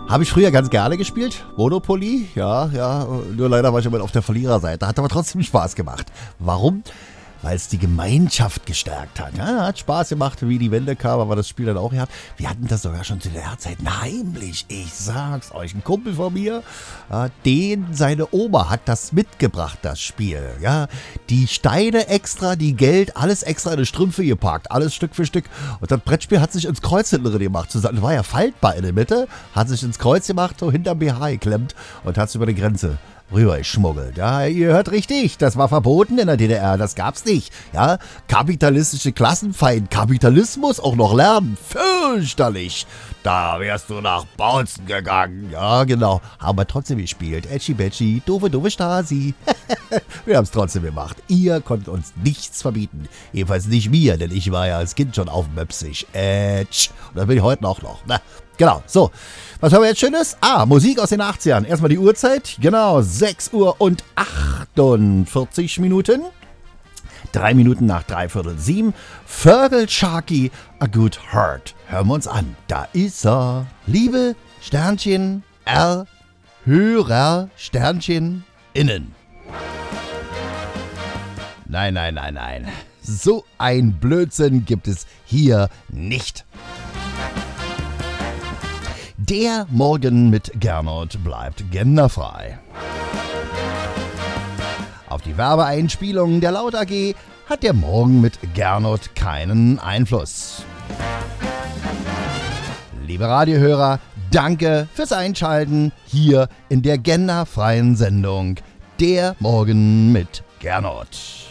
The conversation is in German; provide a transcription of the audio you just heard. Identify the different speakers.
Speaker 1: Habe ich früher ganz gerne gespielt. Monopoly, ja. Nur leider war ich immer auf der Verliererseite. Hat aber trotzdem Spaß gemacht. Warum? Weil es die Gemeinschaft gestärkt hat. Ja, hat Spaß gemacht, wie die Wende kam, aber das Spiel dann auch gehabt. Wir hatten das sogar schon zu der Zeit heimlich. Ich sag's euch, ein Kumpel von mir, seine Oma hat das mitgebracht, das Spiel. Ja, die Steine extra, die Geld, alles extra in die Strümpfe gepackt, alles Stück für Stück. Und das Brettspiel hat sich ins Kreuz hinten gemacht. Das war ja faltbar in der Mitte, hat sich ins Kreuz gemacht, so hinterm BH geklemmt und hat es über die Grenze rüber geschmuggelt. Ja, ihr hört richtig, das war verboten in der DDR, das gab's nicht. Ja, kapitalistische Klassenfeind, Kapitalismus auch noch lernen, fürchterlich. Da wärst du nach Bautzen gegangen. Ja, genau, haben wir trotzdem gespielt. Etschi Betschi, doofe Stasi. Wir haben's trotzdem gemacht. Ihr konntet uns nichts verbieten. Jedenfalls nicht mir, denn ich war ja als Kind schon aufmöpsig. Und das bin ich heute noch. Na, genau, so. Was haben wir jetzt Schönes? Musik aus den 80ern. Erstmal die Uhrzeit. Genau, 6 Uhr und 48 Minuten. 3 Minuten nach 6:45. Fergal Sharkey, A Good Heart. Hören wir uns an. Da ist er. Liebe Sternchen R. Hörer Sternchen innen. Nein. So ein Blödsinn gibt es hier nicht. Der Morgen mit Gernot bleibt genderfrei. Auf die Werbeeinspielungen der Laut AG hat der Morgen mit Gernot keinen Einfluss. Liebe Radiohörer, danke fürs Einschalten hier in der genderfreien Sendung Der Morgen mit Gernot.